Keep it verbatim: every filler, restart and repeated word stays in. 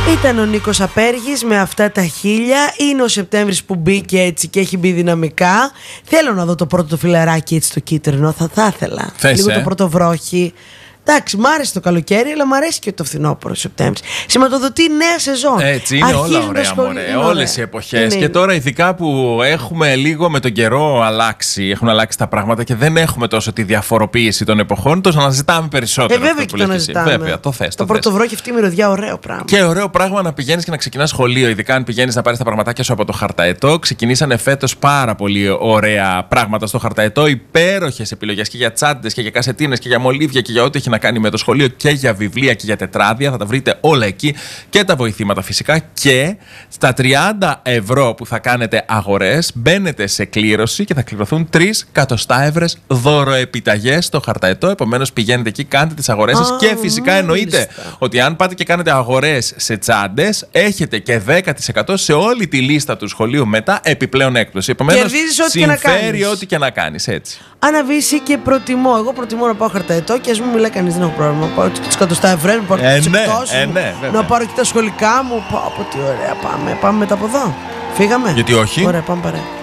Ήταν ο Νίκος Απέργης με αυτά τα χίλια. Είναι ο Σεπτέμβρης που μπήκε έτσι και έχει μπει δυναμικά. Θέλω να δω το πρώτο το φιλαράκι έτσι το κίτρινο. Θα, θα ήθελα. Θες, λίγο ε? το πρώτο βρόχι. Εντάξει, μ' άρεσε το καλοκαίρι, αλλά μ' αρέσει και το φθινόπωρο Σεπτέμβρη. Σηματοδοτεί νέα σεζόν. Έτσι είναι. Αρχίζουν όλα ωραία, μωρέ. Όλες οι εποχές. Και τώρα, ειδικά που έχουμε λίγο με τον καιρό αλλάξει, έχουν αλλάξει τα πράγματα και δεν έχουμε τόσο τη διαφοροποίηση των εποχών, το αναζητάμε περισσότερο. Ε, βέβαια και το αναζητάμε. Βέβαια, το θες. Το, το πρωτοβρόχι αυτή η μυρωδιά, ωραίο πράγμα. Και ωραίο πράγμα να πηγαίνεις και να ξεκινάς σχολείο, ειδικά αν πηγαίνεις να πάρεις τα πραγματάκια σου από το χαρταετό. Ξεκινήσανε φέτος πάρα πολύ ωραία πράγματα στο χαρταετό. Υπέροχες επιλογές και για τσάντες και για κασετίνες και για μολύβια και για ό,τι έχει να κάνει με το σχολείο και για βιβλία και για τετράδια. Θα τα βρείτε όλα εκεί και τα βοηθήματα φυσικά. Και στα τριάντα ευρώ που θα κάνετε αγορές, μπαίνετε σε κλήρωση και θα κληρωθούν τρεις κατοστάευρες δωροεπιταγές στο χαρταετό. Επομένως, πηγαίνετε εκεί, κάντε τις αγορές σας. Και φυσικά εννοείται ότι αν πάτε και κάνετε αγορές σε τσάντες, έχετε και δέκα τοις εκατό σε όλη τη λίστα του σχολείου μετά επιπλέον έκπτωση. Επομένως, συμφέρει ό,τι και να κάνεις έτσι. Αναβήσει και προτιμώ. Εγώ προτιμώ να πάω χαρταετό και ας μην μιλάει κανείς, δεν έχω πρόβλημα. Να πάρω τις εκατοστά ευρώ, να πάρω τις εκπτώσεις ε, μου, ναι, να πάρω και τα σχολικά μου. Πω, πω, τι ωραία, πάμε. Πάμε μετά από εδώ. Φύγαμε. Γιατί όχι. Ωραία, πάμε παρέα.